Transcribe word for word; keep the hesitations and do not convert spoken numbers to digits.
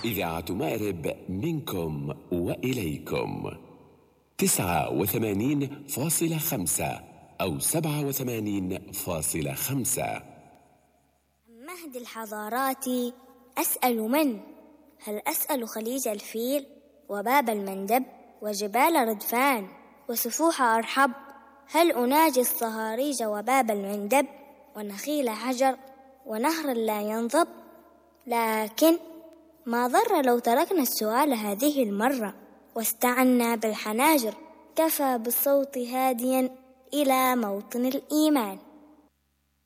إذاعة مأرب منكم وإليكم تسعة وثمانين فاصلة خمسة أو سبعة وثمانين فاصلة خمسة. مهد الحضارات أسأل من؟ هل أسأل خليج الفيل وباب المندب وجبال ردفان وسفوح أرحب؟ هل أناجي الصهاريج وباب المندب ونخيل حجر ونهر لا ينضب؟ لكن ما ضر لو تركنا السؤال هذه المرة واستعنا بالحناجر، كفى بالصوت هاديا إلى موطن الإيمان.